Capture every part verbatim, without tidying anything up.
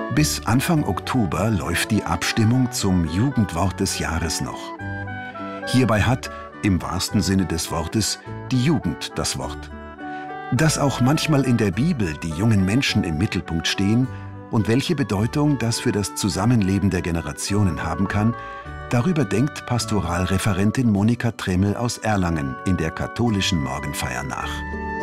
Bis Anfang Oktober läuft die Abstimmung zum Jugendwort des Jahres noch. Hierbei hat, im wahrsten Sinne des Wortes, die Jugend das Wort. Dass auch manchmal in der Bibel die jungen Menschen im Mittelpunkt stehen und welche Bedeutung das für das Zusammenleben der Generationen haben kann, darüber denkt Pastoralreferentin Monika Tremmel aus Erlangen in der katholischen Morgenfeier nach.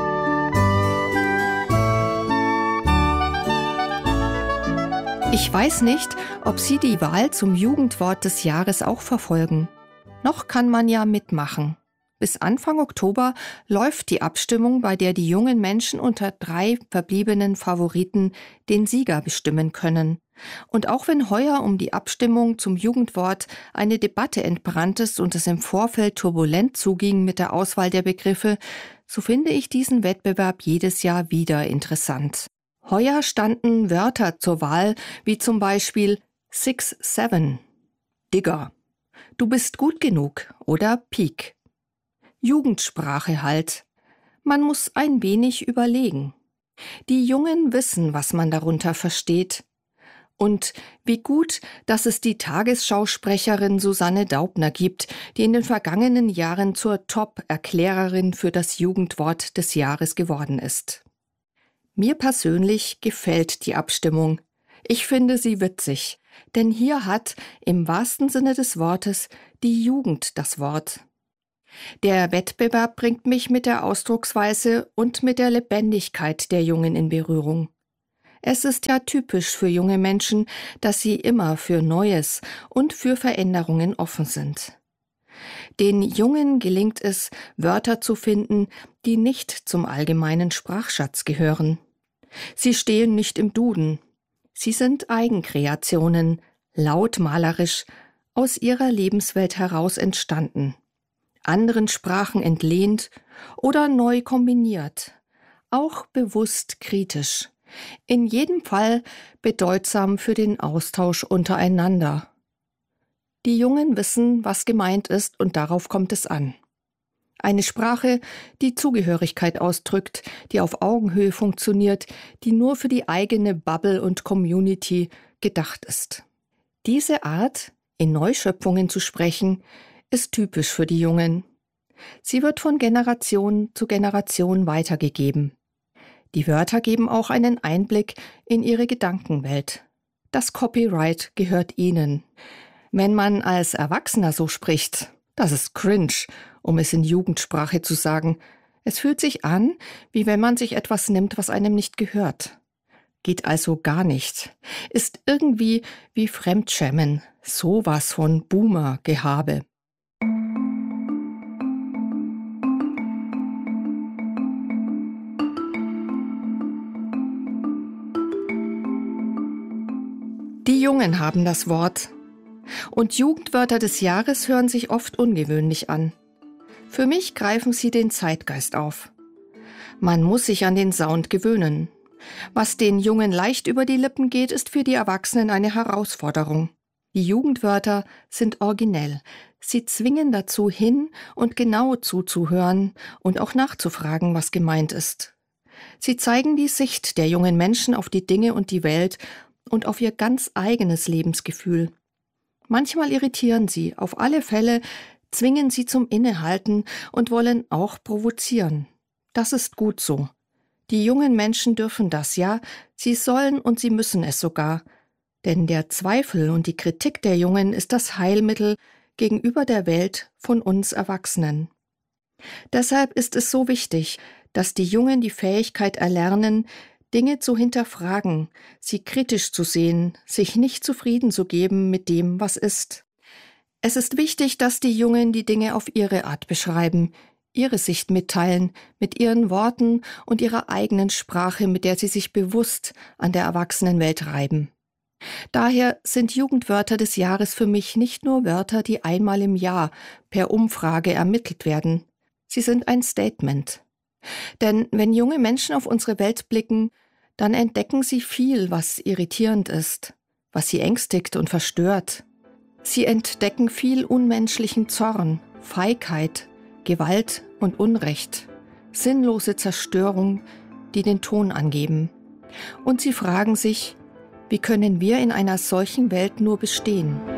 Ich weiß nicht, ob Sie die Wahl zum Jugendwort des Jahres auch verfolgen. Noch kann man ja mitmachen. Bis Anfang Oktober läuft die Abstimmung, bei der die jungen Menschen unter drei verbliebenen Favoriten den Sieger bestimmen können. Und auch wenn heuer um die Abstimmung zum Jugendwort eine Debatte entbrannt ist und es im Vorfeld turbulent zuging mit der Auswahl der Begriffe, so finde ich diesen Wettbewerb jedes Jahr wieder interessant. Heuer standen Wörter zur Wahl, wie zum Beispiel Six Seven, Digger, Du bist gut genug oder Peak. Jugendsprache halt. Man muss ein wenig überlegen. Die Jungen wissen, was man darunter versteht. Und wie gut, dass es die Tagesschausprecherin Susanne Daubner gibt, die in den vergangenen Jahren zur Top-Erklärerin für das Jugendwort des Jahres geworden ist. Mir persönlich gefällt die Abstimmung. Ich finde sie witzig, denn hier hat, im wahrsten Sinne des Wortes, die Jugend das Wort. Der Wettbewerb bringt mich mit der Ausdrucksweise und mit der Lebendigkeit der Jungen in Berührung. Es ist ja typisch für junge Menschen, dass sie immer für Neues und für Veränderungen offen sind. Den Jungen gelingt es, Wörter zu finden, die nicht zum allgemeinen Sprachschatz gehören. Sie stehen nicht im Duden. Sie sind Eigenkreationen, laut malerisch, aus ihrer Lebenswelt heraus entstanden, anderen Sprachen entlehnt oder neu kombiniert, auch bewusst kritisch. In jedem Fall bedeutsam für den Austausch untereinander. Die Jungen wissen, was gemeint ist, und darauf kommt es an. Eine Sprache, die Zugehörigkeit ausdrückt, die auf Augenhöhe funktioniert, die nur für die eigene Bubble und Community gedacht ist. Diese Art, in Neuschöpfungen zu sprechen, ist typisch für die Jungen. Sie wird von Generation zu Generation weitergegeben. Die Wörter geben auch einen Einblick in ihre Gedankenwelt. Das Copyright gehört ihnen. Wenn man als Erwachsener so spricht, das ist cringe, um es in Jugendsprache zu sagen. Es fühlt sich an, wie wenn man sich etwas nimmt, was einem nicht gehört. Geht also gar nicht. Ist irgendwie wie Fremdschämen, sowas von Boomer-Gehabe. Die Jungen haben das Wort. Und Jugendwörter des Jahres hören sich oft ungewöhnlich an. Für mich greifen sie den Zeitgeist auf. Man muss sich an den Sound gewöhnen. Was den Jungen leicht über die Lippen geht, ist für die Erwachsenen eine Herausforderung. Die Jugendwörter sind originell. Sie zwingen dazu, hin und genau zuzuhören und auch nachzufragen, was gemeint ist. Sie zeigen die Sicht der jungen Menschen auf die Dinge und die Welt und auf ihr ganz eigenes Lebensgefühl. Manchmal irritieren sie, auf alle Fälle zwingen sie zum Innehalten und wollen auch provozieren. Das ist gut so. Die jungen Menschen dürfen das, ja, sie sollen und sie müssen es sogar. Denn der Zweifel und die Kritik der Jungen ist das Heilmittel gegenüber der Welt von uns Erwachsenen. Deshalb ist es so wichtig, dass die Jungen die Fähigkeit erlernen, Dinge zu hinterfragen, sie kritisch zu sehen, sich nicht zufrieden zu geben mit dem, was ist. Es ist wichtig, dass die Jungen die Dinge auf ihre Art beschreiben, ihre Sicht mitteilen, mit ihren Worten und ihrer eigenen Sprache, mit der sie sich bewusst an der Erwachsenenwelt reiben. Daher sind Jugendwörter des Jahres für mich nicht nur Wörter, die einmal im Jahr per Umfrage ermittelt werden. Sie sind ein Statement. Denn wenn junge Menschen auf unsere Welt blicken, dann entdecken sie viel, was irritierend ist, was sie ängstigt und verstört. Sie entdecken viel unmenschlichen Zorn, Feigheit, Gewalt und Unrecht, sinnlose Zerstörung, die den Ton angeben. Und sie fragen sich, Wie können wir in einer solchen Welt nur bestehen?